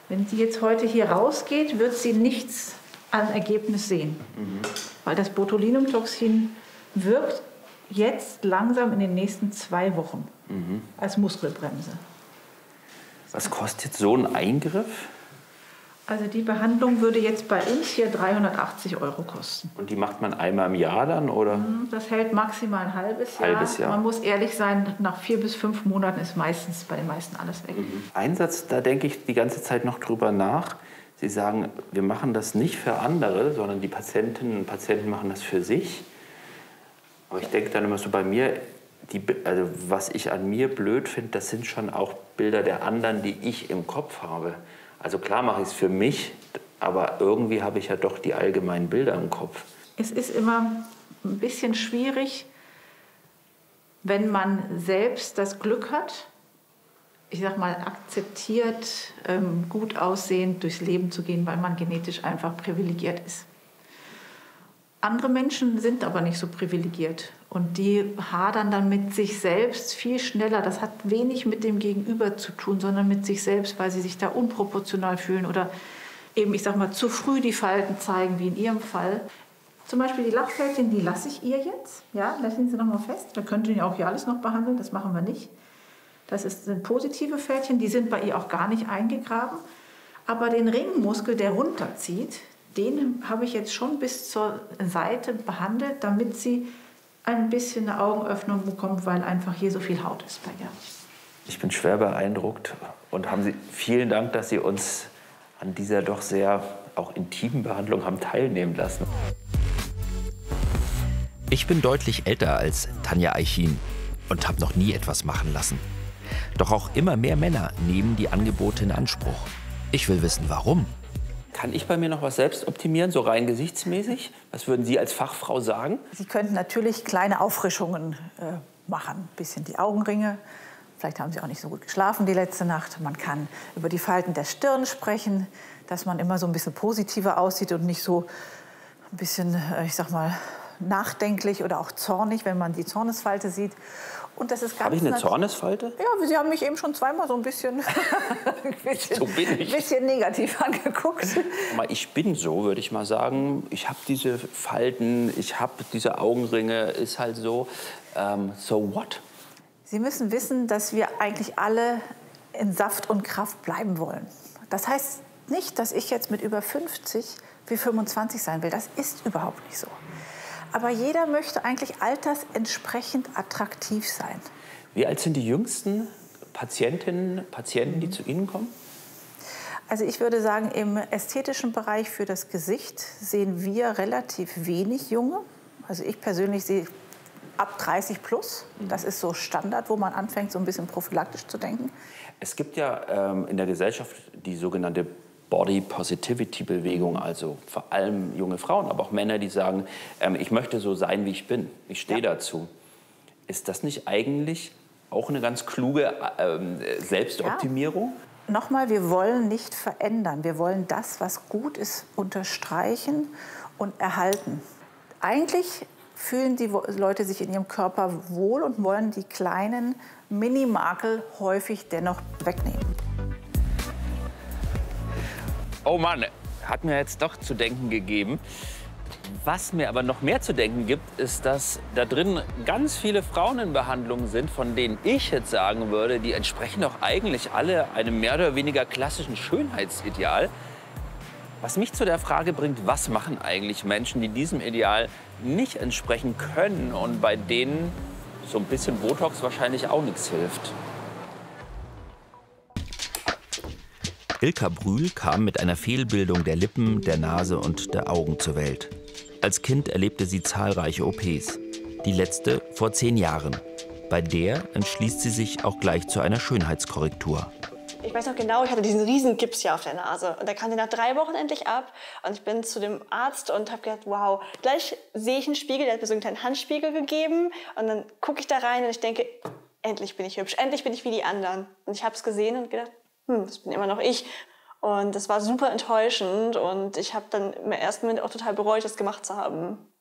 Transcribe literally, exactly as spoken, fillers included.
Wenn sie jetzt heute hier rausgeht, wird sie nichts an Ergebnis sehen. Mhm. Weil das Botulinumtoxin wirkt jetzt langsam in den nächsten zwei Wochen mhm. als Muskelbremse. Was kostet so ein Eingriff? Also die Behandlung würde jetzt bei uns hier dreihundertachtzig Euro kosten. Und die macht man einmal im Jahr dann, oder? Das hält maximal ein halbes Jahr. Halbes Jahr. Man muss ehrlich sein, nach vier bis fünf Monaten ist meistens bei den meisten alles weg. Mhm. Ein Satz, da denke ich die ganze Zeit noch drüber nach. Sie sagen, wir machen das nicht für andere, sondern die Patientinnen und Patienten machen das für sich. Aber ich denke dann immer so bei mir, die, also was ich an mir blöd finde, das sind schon auch Bilder der anderen, die ich im Kopf habe. Also klar mache ich es für mich, aber irgendwie habe ich ja doch die allgemeinen Bilder im Kopf. Es ist immer ein bisschen schwierig, wenn man selbst das Glück hat, ich sag mal, akzeptiert, ähm, gut aussehend durchs Leben zu gehen, weil man genetisch einfach privilegiert ist. Andere Menschen sind aber nicht so privilegiert und die hadern dann mit sich selbst viel schneller. Das hat wenig mit dem Gegenüber zu tun, sondern mit sich selbst, weil sie sich da unproportional fühlen oder eben, ich sag mal, zu früh die Falten zeigen, wie in ihrem Fall. Zum Beispiel die Lachfältchen, die lasse ich ihr jetzt. Ja, lassen Sie noch mal fest. Wir könnten ja auch hier alles noch behandeln, das machen wir nicht. Das ist, sind positive Fältchen, die sind bei ihr auch gar nicht eingegraben. Aber den Ringmuskel, der runterzieht, den habe ich jetzt schon bis zur Seite behandelt, damit sie ein bisschen eine Augenöffnung bekommt, weil einfach hier so viel Haut ist bei ihr. Ich bin schwer beeindruckt und haben Sie, vielen Dank, dass Sie uns an dieser doch sehr auch intimen Behandlung haben teilnehmen lassen. Ich bin deutlich älter als Tanja Eichin und habe noch nie etwas machen lassen. Doch auch immer mehr Männer nehmen die Angebote in Anspruch. Ich will wissen, warum. Kann ich bei mir noch was selbst optimieren, so rein gesichtsmäßig? Was würden Sie als Fachfrau sagen? Sie könnten natürlich kleine Auffrischungen äh, machen. Ein bisschen die Augenringe. Vielleicht haben Sie auch nicht so gut geschlafen die letzte Nacht. Man kann über die Falten der Stirn sprechen, dass man immer so ein bisschen positiver aussieht und nicht so ein bisschen, äh, ich sag mal, nachdenklich oder auch zornig, wenn man die Zornesfalte sieht. Und das ist ganz Habe ich eine Zornesfalte? Ja, Sie haben mich eben schon zweimal so ein bisschen, ein bisschen, so bin ich. bisschen negativ angeguckt. Aber ich bin so, würde ich mal sagen. Ich habe diese Falten, ich habe diese Augenringe, ist halt so. Um, so what? Sie müssen wissen, dass wir eigentlich alle in Saft und Kraft bleiben wollen. Das heißt nicht, dass ich jetzt mit über fünfzig wie fünfundzwanzig sein will. Das ist überhaupt nicht so. Aber jeder möchte eigentlich altersentsprechend attraktiv sein. Wie alt sind die jüngsten Patientinnen, Patienten, die zu Ihnen kommen? Also ich würde sagen, im ästhetischen Bereich für das Gesicht sehen wir relativ wenig Junge. Also ich persönlich sehe ab dreißig plus. Das ist so Standard, wo man anfängt, so ein bisschen prophylaktisch zu denken. Es gibt ja ähm, in der Gesellschaft die sogenannte Body Positivity Bewegung, also vor allem junge Frauen, aber auch Männer, die sagen, ähm, ich möchte so sein, wie ich bin. Ich stehe ja. dazu. Ist das nicht eigentlich auch eine ganz kluge ähm, Selbstoptimierung? Ja. Nochmal, wir wollen nicht verändern. Wir wollen das, was gut ist, unterstreichen und erhalten. Eigentlich fühlen die Leute sich in ihrem Körper wohl und wollen die kleinen Minimakel häufig dennoch wegnehmen. Oh Mann, hat mir jetzt doch zu denken gegeben. Was mir aber noch mehr zu denken gibt, ist, dass da drin ganz viele Frauen in Behandlung sind, von denen ich jetzt sagen würde, die entsprechen doch eigentlich alle einem mehr oder weniger klassischen Schönheitsideal. Was mich zu der Frage bringt, was machen eigentlich Menschen, die diesem Ideal nicht entsprechen können und bei denen so ein bisschen Botox wahrscheinlich auch nichts hilft. Ilka Brühl kam mit einer Fehlbildung der Lippen, der Nase und der Augen zur Welt. Als Kind erlebte sie zahlreiche O Ps. Die letzte vor zehn Jahren. Bei der entschließt sie sich auch gleich zu einer Schönheitskorrektur. Ich weiß noch genau, ich hatte diesen riesen Gips hier auf der Nase. Und der kam nach drei Wochen endlich ab. Und ich bin zu dem Arzt und habe gedacht, wow, gleich sehe ich einen Spiegel. Der hat mir so einen kleinen Handspiegel gegeben. Und dann gucke ich da rein und ich denke, endlich bin ich hübsch, endlich bin ich wie die anderen. Und ich habe es gesehen und gedacht, hm, das bin immer noch ich. Und das war super enttäuschend. Und ich habe dann im ersten Moment auch total bereut, das gemacht zu haben.